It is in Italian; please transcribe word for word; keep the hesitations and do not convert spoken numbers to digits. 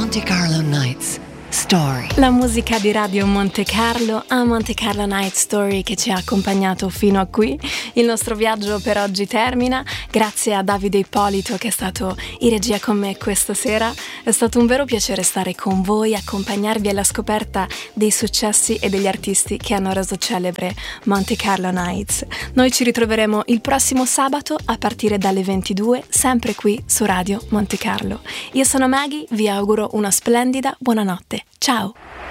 Monte Carlo Nights Story. La musica di Radio Monte Carlo a Monte Carlo Night Story che ci ha accompagnato fino a qui. Il nostro viaggio per oggi termina. Grazie a Davide Ippolito che è stato in regia con me questa sera. È stato un vero piacere stare con voi, accompagnarvi alla scoperta dei successi e degli artisti che hanno reso celebre Monte Carlo Nights. Noi ci ritroveremo il prossimo sabato a partire dalle ventidue, sempre qui su Radio Monte Carlo. Io sono Maggie, vi auguro una splendida buonanotte. Ciao!